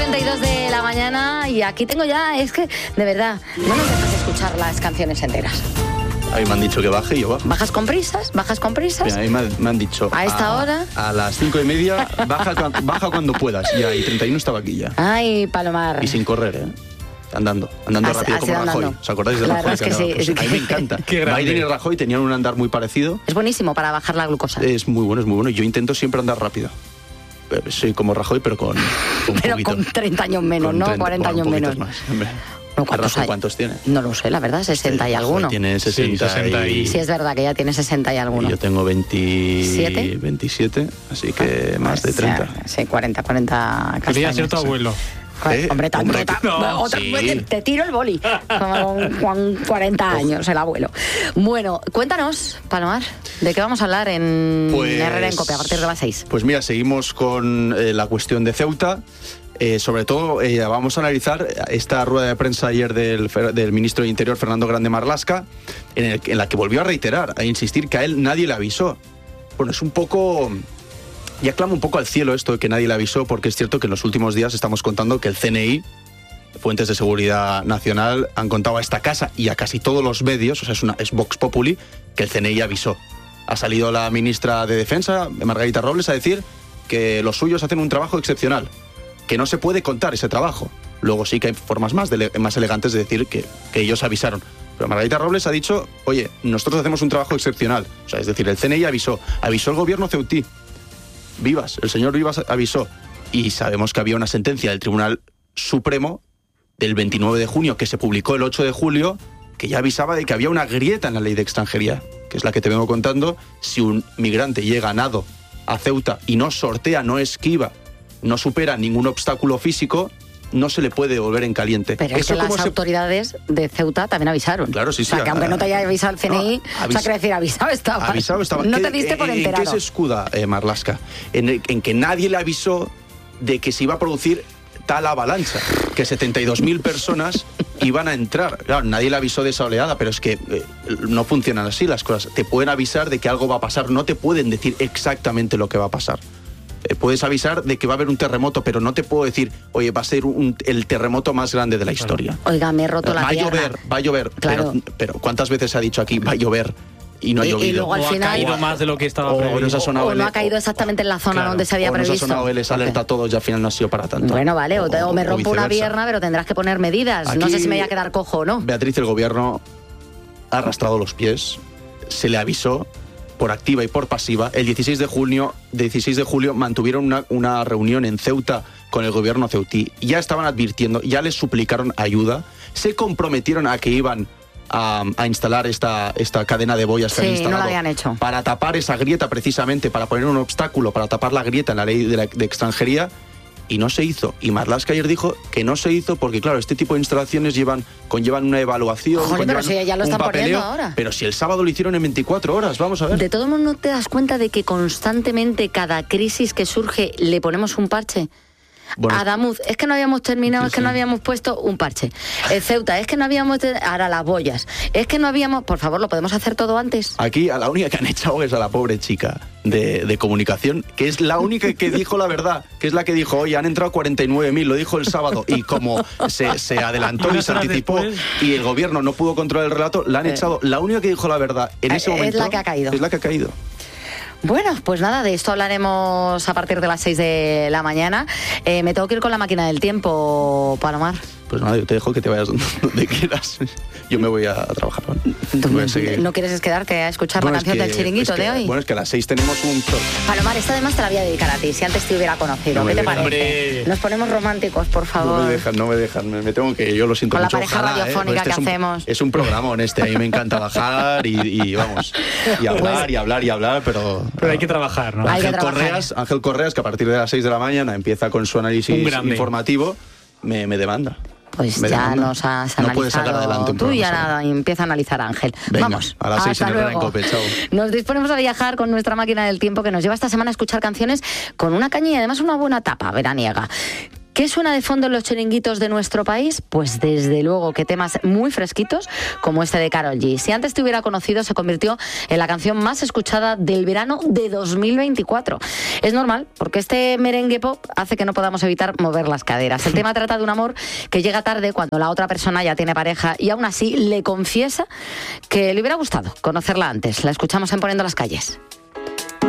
8:32 de la mañana y aquí tengo ya, es que, de verdad, no nos dejas escuchar las canciones enteras. A mí me han dicho que baje y yo bajo. ¿Bajas con prisas? Mira, a mí me han dicho... ¿A esta hora? A las 5:30, baja cuando puedas. Ya, y 31 estaba aquí ya. Ay, Palomar. Y sin correr, ¿eh? Andando rápido como Rajoy. ¿Os acordáis de Rajoy? Es que sí, pues a mí me encanta. Biden y Rajoy tenían un andar muy parecido. Es buenísimo para bajar la glucosa. Es muy bueno. Yo intento siempre andar rápido. Soy como Rajoy, pero con pero con 30 años menos, ¿no? 40 años menos. Más. No, ¿Cuántos tiene? No lo sé, la verdad, 60 y alguno. Tiene 60 y... Sí, es verdad que ya tiene 60 y alguno. Y yo tengo 27, así que más de 30. Sí, 40 castaños. Quería ser tu abuelo. Hombre, tanto. No, sí. Te tiro el boli. Con 40 años, el abuelo. Bueno, cuéntanos, Palomar, ¿de qué vamos a hablar en Herrera en Cope a partir de las 6? Pues mira, seguimos con la cuestión de Ceuta. Sobre todo, vamos a analizar esta rueda de prensa ayer del ministro de Interior, Fernando Grande Marlaska, en la que volvió a reiterar, a insistir que a él nadie le avisó. Bueno, es un poco... Ya clama un poco al cielo esto de que nadie le avisó, porque es cierto que en los últimos días estamos contando que el CNI, fuentes de seguridad nacional, han contado a esta casa y a casi todos los medios, o sea, es Vox Populi, que el CNI avisó. Ha salido la ministra de Defensa, Margarita Robles, a decir que los suyos hacen un trabajo excepcional, que no se puede contar ese trabajo. Luego sí que hay formas más elegantes de decir que ellos avisaron. Pero Margarita Robles ha dicho, oye, nosotros hacemos un trabajo excepcional. O sea, es decir, el CNI avisó el gobierno ceutí. El señor Vivas avisó, y sabemos que había una sentencia del Tribunal Supremo del 29 de junio que se publicó el 8 de julio que ya avisaba de que había una grieta en la ley de extranjería, que es la que te vengo contando. Si un migrante llega nado a Ceuta y no sortea, no esquiva, no supera ningún obstáculo físico, no se le puede devolver en caliente. Pero es que las autoridades de Ceuta también avisaron. Claro, sí. O sea, que aunque no te haya avisado el CNI, quiere decir, avisado estaba. No te diste por enterado. ¿En qué se escuda Marlaska? En que nadie le avisó de que se iba a producir tal avalancha, que 72.000 personas iban a entrar. Claro, nadie le avisó de esa oleada, pero es que no funcionan así las cosas. Te pueden avisar de que algo va a pasar, no te pueden decir exactamente lo que va a pasar. Puedes avisar de que va a haber un terremoto, pero no te puedo decir, oye, va a ser el terremoto más grande de la historia. Oiga, me he roto la pierna. Va a llover, claro. pero ¿cuántas veces se ha dicho aquí, va a llover? Y no ha llovido. Y luego al final, ha caído más de lo que estaba previsto. O no ha caído exactamente en la zona donde se había previsto. Nos ha sonado les alerta a todos y al final no ha sido para tanto. Bueno, vale, o me rompo una pierna, pero tendrás que poner medidas. Aquí, no sé si me voy a quedar cojo o no. Beatriz, el gobierno ha arrastrado los pies, se le avisó por activa y por pasiva. El 16 de julio mantuvieron una reunión en Ceuta con el gobierno ceutí. Ya estaban advirtiendo, ya les suplicaron ayuda, se comprometieron a que iban a instalar esta cadena de boyas que han instalado, no la habían hecho, para tapar esa grieta, precisamente para poner un obstáculo, para tapar la grieta en la ley de extranjería, y no se hizo. Y Marlaska ayer dijo que no se hizo porque, claro, este tipo de instalaciones conllevan una evaluación. Joder, pero si ya lo están poniendo ahora. Pero si el sábado lo hicieron en 24 horas, vamos a ver. De todo modo, ¿no te das cuenta de que constantemente cada crisis que surge le ponemos un parche? Bueno, Adamuz, es que no habíamos terminado, es que no habíamos puesto un parche. Ceuta, es que no habíamos... Ahora las boyas. Es que no habíamos... Por favor, ¿lo podemos hacer todo antes? Aquí a la única que han echado es a la pobre chica de comunicación, que es la única que dijo la verdad, que es la que dijo, oye, han entrado 49.000, lo dijo el sábado, y como se adelantó y se anticipó y el gobierno no pudo controlar el relato, la han echado. La única que dijo la verdad en ese momento... Es la que ha caído. Es la que ha caído. Bueno, pues nada, de esto hablaremos a partir de las 6 de la mañana. Me tengo que ir con la máquina del tiempo, Palomar. Pues nada, yo te dejo que te vayas donde quieras. Yo me voy a trabajar. ¿No quieres quedarte a escuchar la canción del chiringuito de hoy? Bueno, es que a las 6 tenemos un... Palomar, esta además te la voy a dedicar a ti, si antes te hubiera conocido. ¿Qué te parece? Hombre. Nos ponemos románticos, por favor. No me dejan. Me tengo que... Yo lo siento con mucho. Con la pareja radiofónica que hacemos. Es un programón este. A mí me encanta bajar y vamos. Y hablar, y hablar, pero hay que trabajar, ¿no? Ángel Correas, que a partir de las 6 de la mañana empieza con su análisis informativo, me demanda. Pues ya nos has analizado. No puedes sacar adelante un tú programa, ya nada, empieza a analizar a Ángel. Venga, vamos. A las 6 en Herrera en Cope, chao. Nos disponemos a viajar con nuestra máquina del tiempo que nos lleva esta semana a escuchar canciones con una caña y además una buena tapa veraniega. ¿Qué suena de fondo en los chiringuitos de nuestro país? Pues desde luego que temas muy fresquitos como este de Karol G. Si antes te hubiera conocido, se convirtió en la canción más escuchada del verano de 2024. Es normal, porque este merengue pop hace que no podamos evitar mover las caderas. El tema trata de un amor que llega tarde cuando la otra persona ya tiene pareja y aún así le confiesa que le hubiera gustado conocerla antes. La escuchamos en Poniendo las calles.